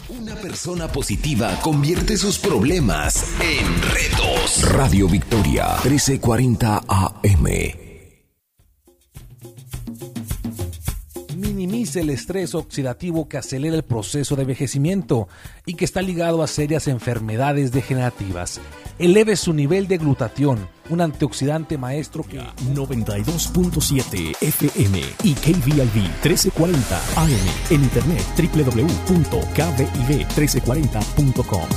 Una persona positiva convierte sus problemas en retos. Radio Victoria, 1340 AM. Minimice el estrés oxidativo que acelera el proceso de envejecimiento y que está ligado a serias enfermedades degenerativas. Eleve su nivel de glutatión, un antioxidante maestro que... 92.7 FM y KVIV 1340 AM. En internet www.kviv1340.com.